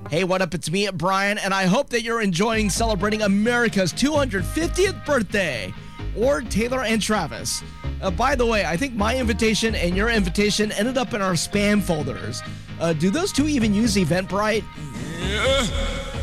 Hey, what up? It's me, Brian, and I hope that you're enjoying celebrating America's 250th birthday, or Taylor and Travis. By the way, I think my invitation and your invitation ended up in our spam folders. Do those two even use Eventbrite? Yeah.